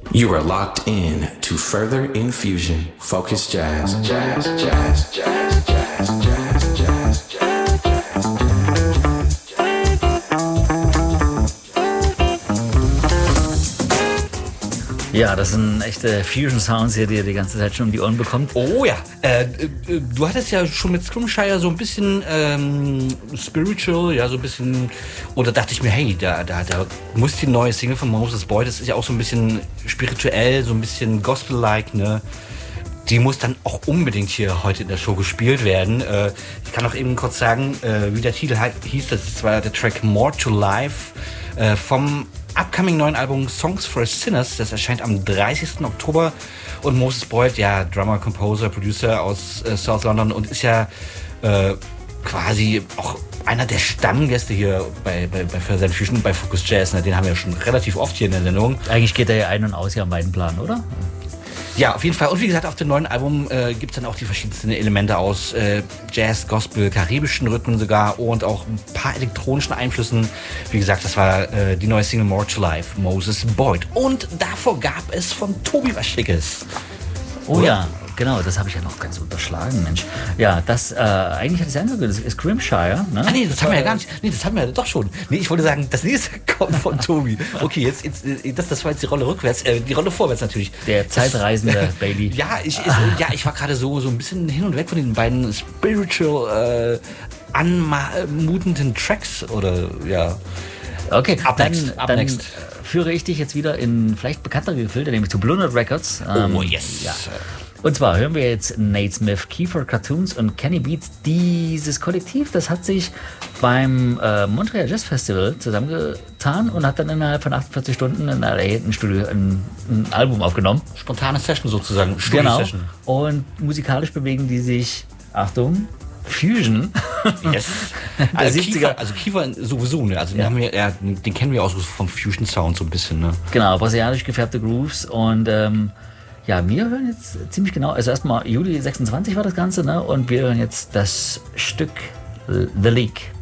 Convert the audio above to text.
You are locked in to Further Infusion, Focus Jazz, Jazz, Jazz, Jazz, Jazz, Jazz, Jazz, Jazz. Ja, das sind echte Fusion-Sounds hier, die ihr die ganze Zeit schon um die Ohren bekommt. Oh ja, du hattest ja schon mit Scrimshire so ein bisschen spiritual, ja, so ein bisschen, oder dachte ich mir, hey, da muss die neue Single von Moses Boyd, das ist ja auch so ein bisschen spirituell, so ein bisschen Gospel-like, ne? Die muss dann auch unbedingt hier heute in der Show gespielt werden. Ich kann auch eben kurz sagen, wie der Titel hieß, das war der Track More to Life vom upcoming neuen Album Songs for Sinners. Das erscheint am 30. Oktober. Und Moses Boyd, ja, Drummer, Composer, Producer aus South London und ist ja quasi auch einer der Stammgäste hier bei Further Infusion, bei Focus Jazz. Ne? Den haben wir ja schon relativ oft hier in der Sendung. Eigentlich geht er ja ein- und aus hier am Weidenplan, oder? Ja, auf jeden Fall. Und wie gesagt, auf dem neuen Album gibt es dann auch die verschiedensten Elemente aus Jazz, Gospel, karibischen Rhythmen sogar und auch ein paar elektronischen Einflüssen. Wie gesagt, das war die neue Single More to Life, Moses Boyd. Und davor gab es von Tobi was Schickes. Oh oder? Ja, genau, das habe ich ja noch ganz unterschlagen, Mensch. Ja, das, eigentlich hatte ich sagen können, das ist Scrimshire, ne? Ah, nee, das haben wir ja gar nicht. Nee, das haben wir ja doch schon. Nee, ich wollte sagen, das nächste kommt von Tobi. Okay, jetzt das war jetzt die Rolle rückwärts, die Rolle vorwärts natürlich. Der zeitreisende Bailey. Ja, ich war gerade so ein bisschen hin und weg von den beiden spiritual, anmutenden Tracks, oder, ja. Okay, Up next. Führe ich dich jetzt wieder in vielleicht bekanntere Gefilde, nämlich zu Blue Note Records. Oh, yes. Ja. Und zwar hören wir jetzt Nate Smith, Kiefer Cartoons und Kenny Beats. Dieses Kollektiv, das hat sich beim Montreal Jazz Festival zusammengetan und hat dann innerhalb von 48 Stunden in LA ein Studio ein Album aufgenommen. Spontane Session sozusagen. Genau. Und musikalisch bewegen die sich, Achtung, Fusion. Yes. Also Kiefer sowieso, ne? Also den kennen wir auch so vom Fusion Sound so ein bisschen, ne? Genau, brasilianisch gefärbte Grooves und ja, wir hören jetzt ziemlich genau, also erstmal Juli 26 war das Ganze, ne? Und wir hören jetzt das Stück The Leak.